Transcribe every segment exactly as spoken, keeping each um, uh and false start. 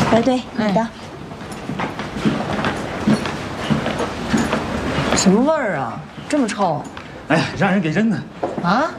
哎，对，你的。 什么味儿啊？这么臭？ 哎呀，让人给扔的。 啊？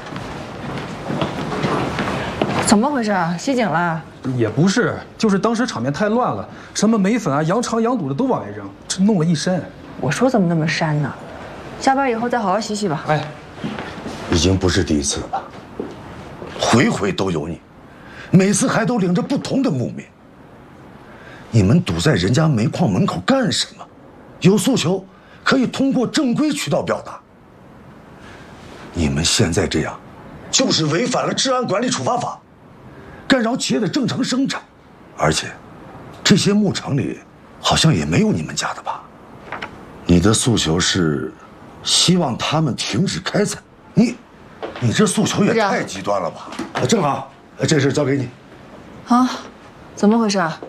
怎么回事？袭警了？ 也不是，就是当时场面太乱了，什么眉粉啊、羊肠、羊肚的都往外扔，这弄了一身。 我说怎么那么膻呢？下班以后再好好洗洗吧。 哎， 已经不是第一次了，回回都有你，每次还都领着不同的牧民。你们堵在人家煤矿门口干什么？有诉求可以通过正规渠道表达。你们现在这样，就是违反了治安管理处罚法，干扰企业的正常生产，而且，这些牧场里好像也没有你们家的吧？你的诉求是，希望他们停止开采。你，你这诉求也太极端了吧？啊，正好，这事交给你。 啊，怎么回事啊？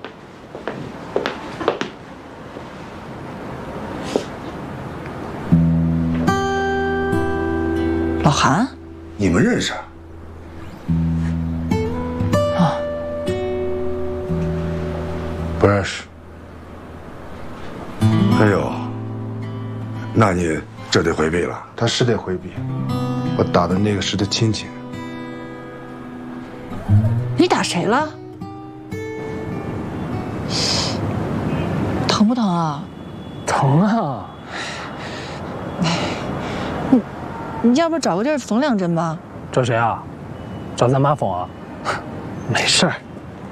老韩， 你们认识？ 啊， 不认识。哎呦，那你这得回避了。 他是得回避，我打的那个是他亲戚。 你打谁了？疼不疼啊？ 疼啊！ 你你要不找个地儿缝两针吧？ 找谁啊？找咱妈缝啊？没事儿。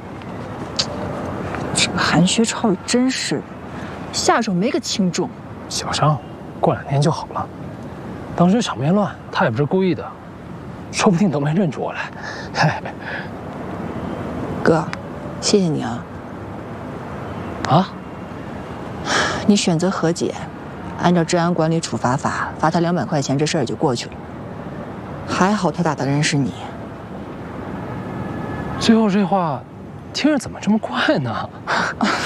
这个韩学超也真是的，下手没个轻重。 小伤，过两天就好了。当时场面乱，他也不是故意的，说不定都没认出我来。嘿， 哥，谢谢你啊。 啊？ 你选择和解，按照治安管理处罚法罚他两百块钱，这事儿也就过去了。还好他打的人是你。 最后这话，听着怎么这么怪呢？